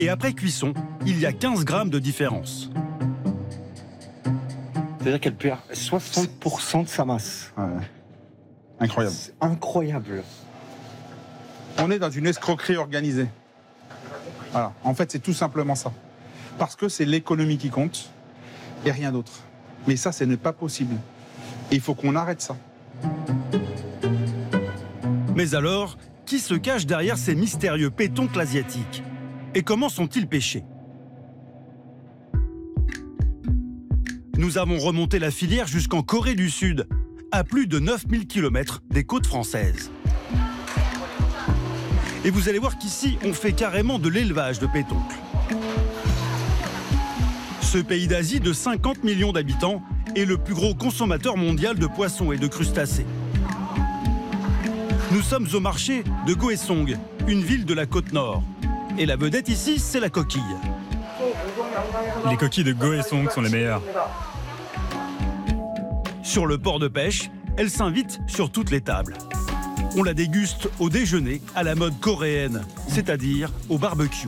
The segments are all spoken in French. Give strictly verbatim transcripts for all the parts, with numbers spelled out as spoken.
Et après cuisson, il y a quinze grammes de différence. C'est-à-dire qu'elle perd soixante pour cent de sa masse. Ouais. Incroyable. C'est incroyable. On est dans une escroquerie organisée. Voilà. En fait, c'est tout simplement ça. Parce que c'est l'économie qui compte et rien d'autre. Mais ça, ce n'est pas possible. Et il faut qu'on arrête ça. Mais alors, qui se cache derrière ces mystérieux pétoncles asiatiques? Et comment sont-ils pêchés? Nous avons remonté la filière jusqu'en Corée du Sud, à plus de neuf mille kilomètres des côtes françaises. Et vous allez voir qu'ici, on fait carrément de l'élevage de pétoncles. Ce pays d'Asie de cinquante millions d'habitants est le plus gros consommateur mondial de poissons et de crustacés. Nous sommes au marché de Goesong, une ville de la côte nord. Et la vedette ici, c'est la coquille. Les coquilles de Goesong sont les meilleures. Sur le port de pêche, elle s'invite sur toutes les tables. On la déguste au déjeuner à la mode coréenne, c'est-à-dire au barbecue.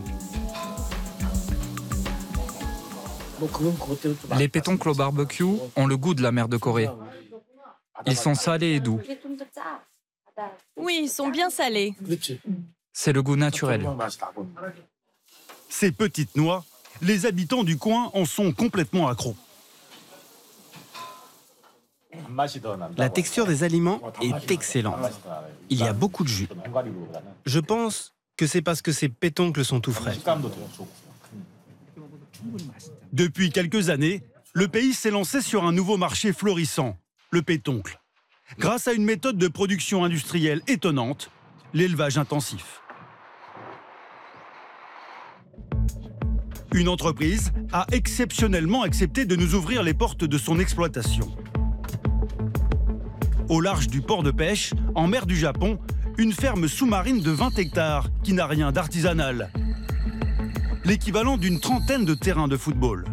Les pétoncles au barbecue ont le goût de la mer de Corée. Ils sont salés et doux. Oui, ils sont bien salés. C'est le goût naturel. Ces petites noix, les habitants du coin en sont complètement accros. La texture des aliments est excellente. Il y a beaucoup de jus. Je pense que c'est parce que ces pétoncles sont tout frais. Depuis quelques années, le pays s'est lancé sur un nouveau marché florissant, le pétoncle. Grâce à une méthode de production industrielle étonnante, l'élevage intensif. Une entreprise a exceptionnellement accepté de nous ouvrir les portes de son exploitation. Au large du port de pêche, en mer du Japon, une ferme sous-marine de vingt hectares qui n'a rien d'artisanal. L'équivalent d'une trentaine de terrains de football.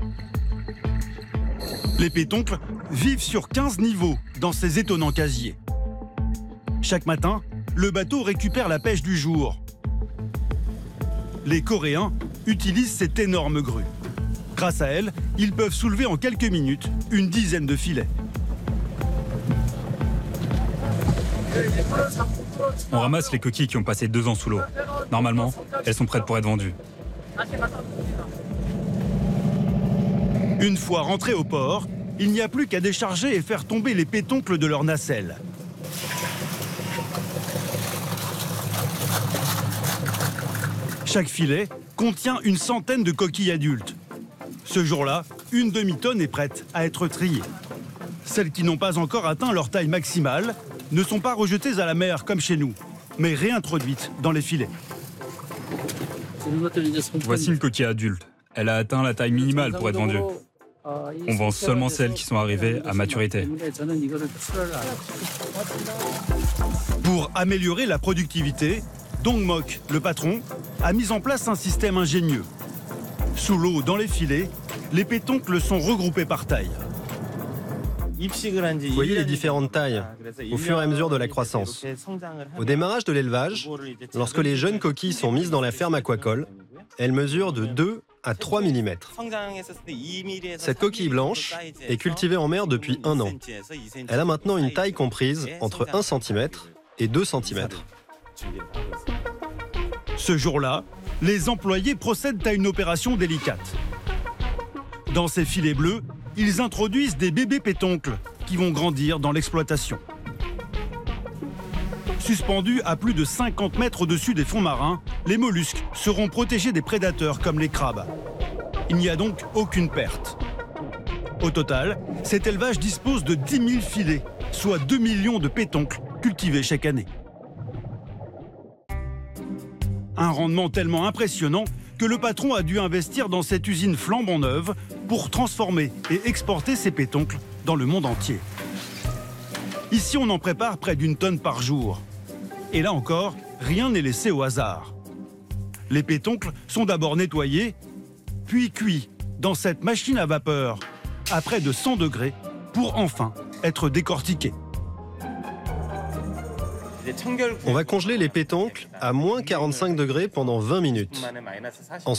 Les pétoncles vivent sur quinze niveaux dans ces étonnants casiers. Chaque matin, le bateau récupère la pêche du jour. Les Coréens utilisent cette énorme grue. Grâce à elle, ils peuvent soulever en quelques minutes une dizaine de filets. On ramasse les coquilles qui ont passé deux ans sous l'eau. Normalement, elles sont prêtes pour être vendues. Une fois rentrés au port, il n'y a plus qu'à décharger et faire tomber les pétoncles de leur nacelle. Chaque filet contient une centaine de coquilles adultes. Ce jour-là, une demi-tonne est prête à être triée. Celles qui n'ont pas encore atteint leur taille maximale ne sont pas rejetées à la mer comme chez nous, mais réintroduites dans les filets. Voici une coquille adulte. Elle a atteint la taille minimale pour être vendue. On vend seulement celles qui sont arrivées à maturité. Pour améliorer la productivité, Dong Mok, le patron, a mis en place un système ingénieux. Sous l'eau, dans les filets, les pétoncles sont regroupés par taille. Vous voyez les différentes tailles au fur et à mesure de la croissance. Au démarrage de l'élevage, lorsque les jeunes coquilles sont mises dans la ferme aquacole, elles mesurent de deux à trois millimètres. Cette coquille blanche est cultivée en mer depuis un an. Elle a maintenant une taille comprise entre un centimètre et deux centimètres. Ce jour-là, les employés procèdent à une opération délicate. Dans ces filets bleus, ils introduisent des bébés pétoncles qui vont grandir dans l'exploitation. Suspendus à plus de cinquante mètres au-dessus des fonds marins, les mollusques seront protégés des prédateurs comme les crabes. Il n'y a donc aucune perte. Au total, cet élevage dispose de dix mille filets, soit deux millions de pétoncles cultivés chaque année. Un rendement tellement impressionnant que le patron a dû investir dans cette usine flambant neuve pour transformer et exporter ses pétoncles dans le monde entier. Ici, on en prépare près d'une tonne par jour. Et là encore, rien n'est laissé au hasard. Les pétoncles sont d'abord nettoyés, puis cuits dans cette machine à vapeur à près de cent degrés pour enfin être décortiqués. On va congeler les pétoncles à moins quarante-cinq degrés pendant vingt minutes.